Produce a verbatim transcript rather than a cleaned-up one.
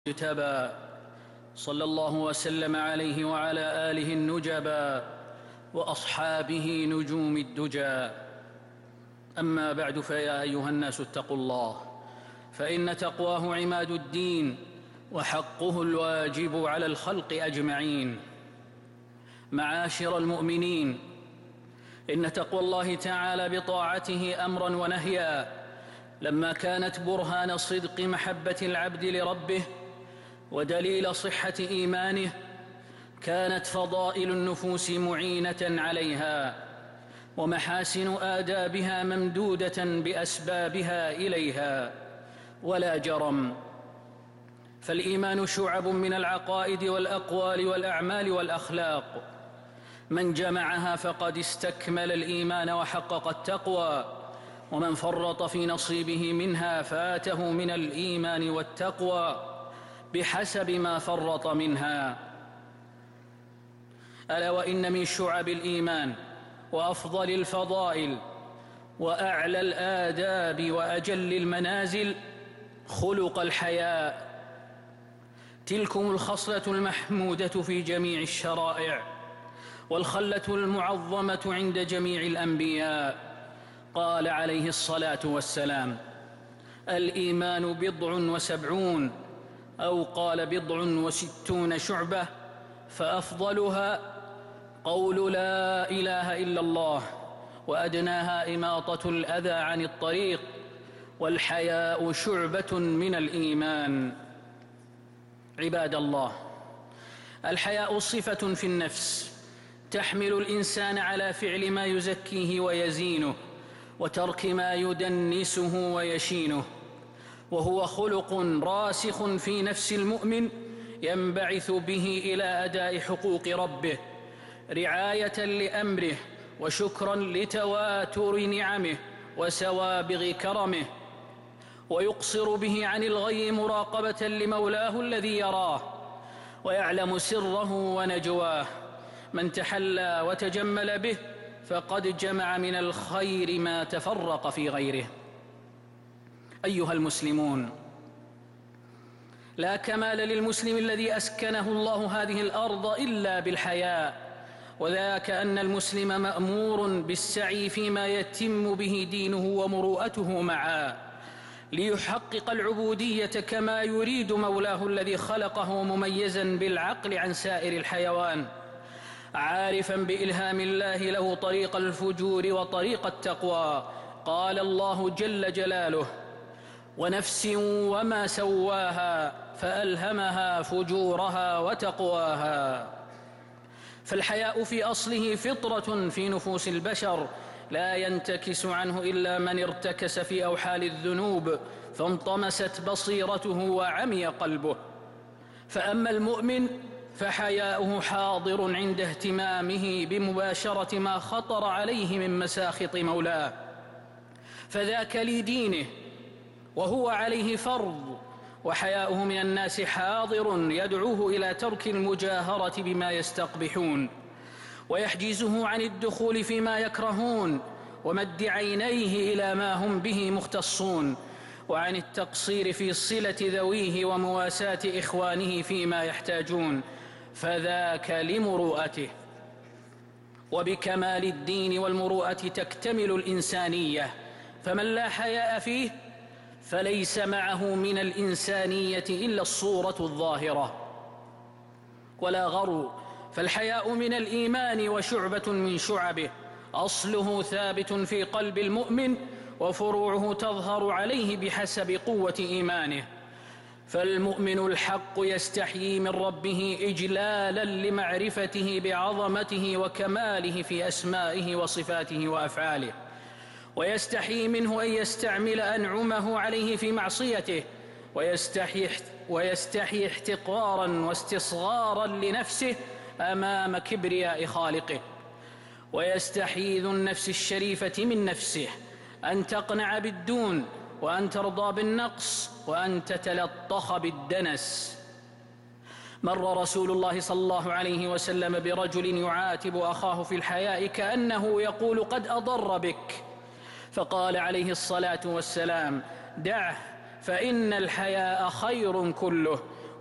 اجتبى صلى الله وسلم عليه وعلى آله النجبى وأصحابه نجوم الدجى. أما بعد، فيا أيها الناس اتقوا الله، فإن تقواه عماد الدين وحقه الواجب على الخلق أجمعين. معاشر المؤمنين، إن تقوى الله تعالى بطاعته أمرا ونهيا لما كانت برهان صدق محبة العبد لربه ودليل صحة إيمانه، كانت فضائل النفوس معينة عليها، ومحاسن آدابها ممدودة بأسبابها إليها. ولا جرم، فالإيمان شعب من العقائد والأقوال والأعمال والأخلاق، من جمعها فقد استكمل الإيمان وحقق التقوى، ومن فرط في نصيبه منها فاته من الإيمان والتقوى بحسب ما فرط منها. ألا وإن من شعب الإيمان وأفضل الفضائل وأعلى الآداب وأجل المنازل خلق الحياء. تلكم الخصلة المحمودة في جميع الشرائع، والخلة المعظمة عند جميع الأنبياء. قال عليه الصلاة والسلام: الإيمان بضع وسبعون، أو قال بضع وستون شعبة، فأفضلها قول لا إله إلا الله، وأدناها إماطة الأذى عن الطريق، والحياء شعبة من الإيمان. عباد الله، الحياء صفة في النفس تحمل الإنسان على فعل ما يزكيه ويزينه، وترك ما يدنسه ويشينه، وهو خلق راسخ في نفس المؤمن ينبعث به إلى أداء حقوق ربه، رعاية لأمره، وشكرا لتواتر نعمه وسوابغ كرمه، ويقصر به عن الغي مراقبة لمولاه الذي يراه ويعلم سره ونجواه. من تحلى وتجمل به فقد جمع من الخير ما تفرق في غيره. أيها المسلمون، لا كمال للمسلم الذي أسكنه الله هذه الأرض إلا بالحياء، وذاك أن المسلم مأمور بالسعي فيما يتم به دينه ومروءته معا، ليحقق العبودية كما يريد مولاه الذي خلقه مميزا بالعقل عن سائر الحيوان، عارفا بإلهام الله له طريق الفجور وطريق التقوى. قال الله جل جلاله: ونفس وما سواها فألهمها فجورها وتقواها. فالحياء في أصله فطرة في نفوس البشر، لا ينتكس عنه إلا من ارتكس في أوحال الذنوب فانطمست بصيرته وعمي قلبه. فأما المؤمن فحياؤه حاضر عند اهتمامه بمباشرة ما خطر عليه من مساخط مولاه، فذاك لدينه وهو عليه فرض، وحياؤه من الناس حاضر يدعوه إلى ترك المجاهرة بما يستقبحون، ويحجزه عن الدخول فيما يكرهون، ومد عينيه إلى ما هم به مختصون، وعن التقصير في صلة ذويه ومواساة إخوانه فيما يحتاجون، فذاك لمروءته. وبكمال الدين والمروءة تكتمل الإنسانية، فمن لا حياء فيه فليس معه من الإنسانية إلا الصورة الظاهرة. ولا غرو، فالحياء من الإيمان وشعبة من شعبه، أصله ثابت في قلب المؤمن، وفروعه تظهر عليه بحسب قوة إيمانه. فالمؤمن الحق يستحيي من ربه إجلالا لمعرفته بعظمته وكماله في أسمائه وصفاته وأفعاله، ويستحيي منه أن يستعمل أنعمه عليه في معصيته، ويستحي, ويستحي احتقارا واستصغارا لنفسه أمام كبرياء خالقه. ويستحيي ذو النفس الشريفة من نفسه أن تقنع بالدون، وأن ترضى بالنقص، وأن تتلطخ بالدنس. مر رسول الله صلى الله عليه وسلم برجل يعاتب أخاه في الحياء كأنه يقول: قد أضر بك، فقال عليه الصلاة والسلام: دعه، فإن الحياء خير كله،